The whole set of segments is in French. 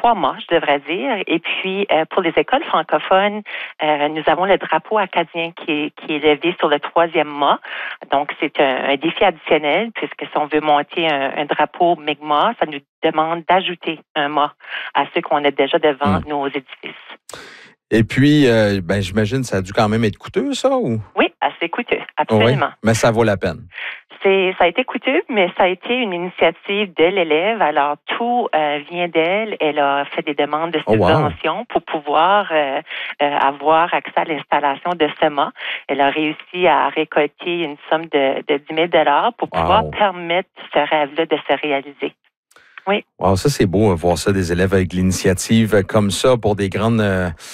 3 mâts, je devrais dire. Et puis, pour les écoles francophones, nous avons le drapeau acadien qui est levé sur le 3e mât. Donc, c'est un défi additionnel, puisque si on veut monter un drapeau Mi'kmaq, ça nous demande d'ajouter un mât à ceux qu'on a déjà devant nos édifices. Et puis, j'imagine que ça a dû quand même être coûteux, ça? Ou? Oui, assez coûteux, absolument. Oui, mais ça vaut la peine. Ça a été coûteux, mais ça a été une initiative de l'élève. Alors, tout vient d'elle. Elle a fait des demandes de subvention pour pouvoir avoir accès à l'installation de ce mât. Elle a réussi à récolter une somme de 10 000 pour pouvoir permettre ce rêve-là de se réaliser. Oui. Wow, ça, c'est beau, voir ça, des élèves avec l'initiative comme ça pour des grandes...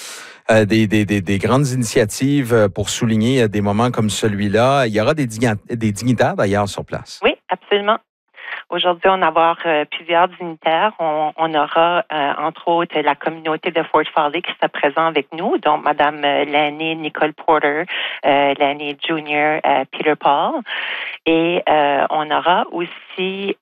des grandes initiatives pour souligner des moments comme celui-là. Il y aura des dignitaires d'ailleurs sur place. Oui, absolument. Aujourd'hui, on va avoir plusieurs dignitaires. On aura, entre autres, la communauté de Fort Foley qui sera présent avec nous, donc Mme Lanny Nicole Porter, Lanny Junior Peter Paul. Et on aura aussi...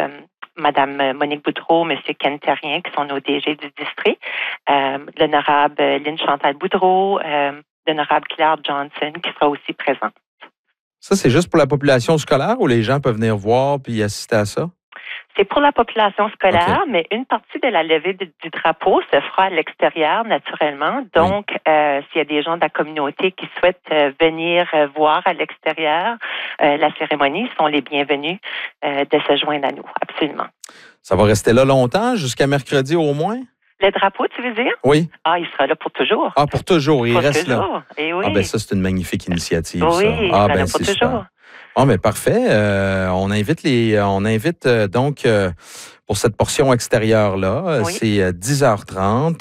Madame Monique Boudreau, Monsieur Ken Terrien, qui sont nos DG du district, l'honorable Lynn Chantal Boudreau, l'honorable Claire Johnson, qui sera aussi présente. Ça, c'est juste pour la population scolaire ou les gens peuvent venir voir puis assister à ça? C'est pour la population scolaire, mais une partie de la levée du drapeau se fera à l'extérieur, naturellement. Donc, s'il y a des gens de la communauté qui souhaitent venir voir à l'extérieur la cérémonie, ils sont les bienvenus de se joindre à nous, absolument. Ça va rester là longtemps, jusqu'à mercredi au moins? Le drapeau, tu veux dire? Oui. Ah, il sera là pour toujours. Ah, pour toujours, il reste là. Et oui. Ah, ben ça, c'est une magnifique initiative, oui, ça. Il sera là pour toujours. Ah, mais parfait. On invite donc pour cette portion extérieure-là, c'est 10h30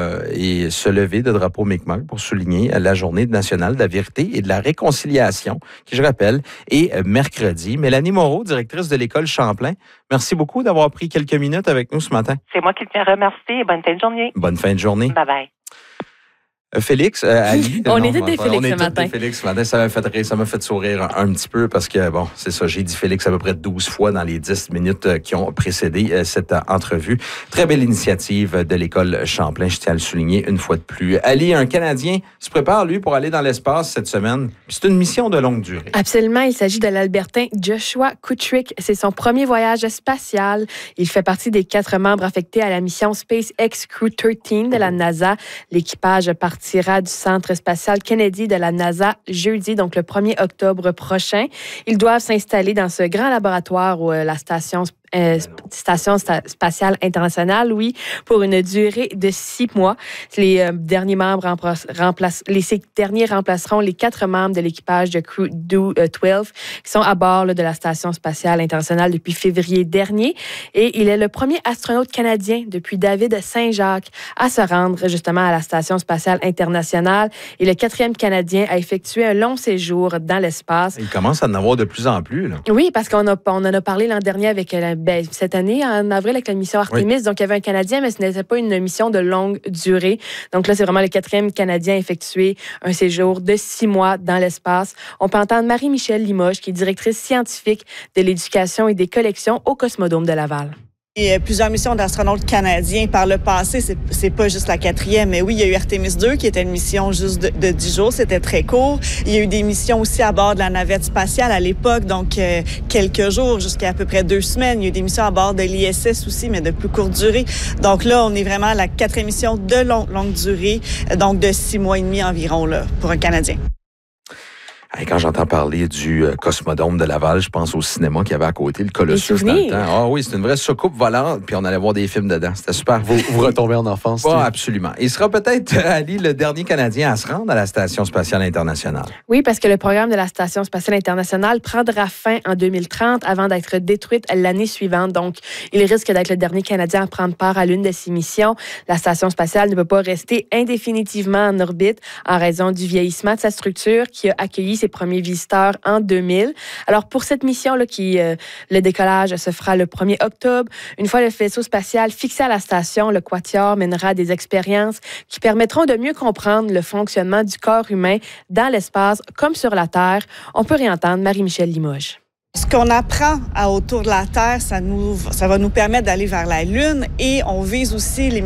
et se lever de drapeau Mi'kmaq pour souligner la Journée nationale de la vérité et de la réconciliation, qui, je rappelle, est mercredi. Mélanie Moreau, directrice de l'École Champlain, merci beaucoup d'avoir pris quelques minutes avec nous ce matin. C'est moi qui te remercie. Bonne fin de journée. Bonne fin de journée. Bye-bye. Félix, Ali. On était des Félix ce matin. Félix ce matin. Ça m'a fait sourire un petit peu parce que, bon, c'est ça, j'ai dit Félix à peu près 12 fois dans les 10 minutes qui ont précédé cette entrevue. Très belle initiative de l'École Champlain, je tiens à le souligner une fois de plus. Ali, un Canadien, se prépare, lui, pour aller dans l'espace cette semaine. C'est une mission de longue durée. Absolument. Il s'agit de l'Albertain Joshua Kutrick. C'est son premier voyage spatial. Il fait partie des 4 membres affectés à la mission SpaceX Crew 13 de la NASA. L'équipage partira du Centre spatial Kennedy de la NASA jeudi, donc le 1er octobre prochain. Ils doivent s'installer dans ce grand laboratoire où la Station spatiale internationale, pour une durée de 6 mois. Les derniers membres ces derniers remplaceront les 4 membres de l'équipage de Crew 12 qui sont à bord de la Station spatiale internationale depuis février dernier. Et il est le premier astronaute canadien depuis David Saint-Jacques à se rendre justement à la Station spatiale internationale et le 4e Canadien à effectuer un long séjour dans l'espace. Il commence à en avoir de plus en plus, là. Oui, parce qu'on en a parlé l'an dernier avec cette année, en avril, avec la mission Artemis. Donc, il y avait un Canadien, mais ce n'était pas une mission de longue durée. Donc là, c'est vraiment le 4e Canadien à effectuer un séjour de 6 mois dans l'espace. On peut entendre Marie-Michelle Limoges, qui est directrice scientifique de l'éducation et des collections au Cosmodome de Laval. Il y a plusieurs missions d'astronautes canadiens par le passé. C'est pas juste la 4e, mais oui, il y a eu Artemis 2 qui était une mission juste de 10 jours. C'était très court. Il y a eu des missions aussi à bord de la navette spatiale à l'époque, donc quelques jours jusqu'à peu près 2 semaines. Il y a eu des missions à bord de l'ISS aussi, mais de plus courte durée. Donc là, on est vraiment à la 4e mission de longue durée, donc de 6 mois et demi environ là, pour un Canadien. Et quand j'entends parler du Cosmodome de Laval, je pense au cinéma qu'il y avait à côté, le Colossus dans le temps. Ah oui, c'est une vraie soucoupe volante, puis on allait voir des films dedans. C'était super. Vous retombez en enfance. Oh, absolument. Il sera peut-être, Ali, le dernier Canadien à se rendre à la Station spatiale internationale. Oui, parce que le programme de la Station spatiale internationale prendra fin en 2030 avant d'être détruite l'année suivante. Donc, il risque d'être le dernier Canadien à prendre part à l'une de ces missions. La Station spatiale ne peut pas rester indéfinitivement en orbite en raison du vieillissement de sa structure qui a accueilli ses premiers visiteurs en 2000. Alors, pour cette mission-là, le décollage se fera le 1er octobre. Une fois le vaisseau spatial fixé à la station, le Quatuor mènera des expériences qui permettront de mieux comprendre le fonctionnement du corps humain dans l'espace comme sur la Terre. On peut réentendre Marie-Michelle Limoges. Ce qu'on apprend autour de la Terre, ça va nous permettre d'aller vers la Lune et on vise aussi les